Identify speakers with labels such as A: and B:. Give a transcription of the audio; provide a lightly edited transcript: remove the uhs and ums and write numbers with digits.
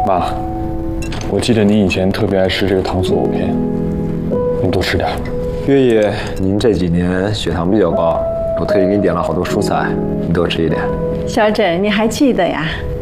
A: 妈，我记得你以前特别爱吃这个糖醋藕片，你多吃点。
B: 月爷，您这几年血糖比较高，我特意给你点了好多蔬菜，你多吃一点。
C: 小沈，你还记得呀？